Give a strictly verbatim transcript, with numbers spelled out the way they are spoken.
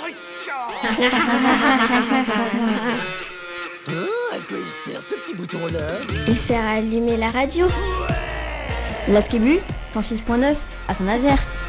Oh, à quoi il sert ce petit bouton-là? Il sert à allumer la radio. La Skébus, cent six point neuf, à Saint-Nazaire.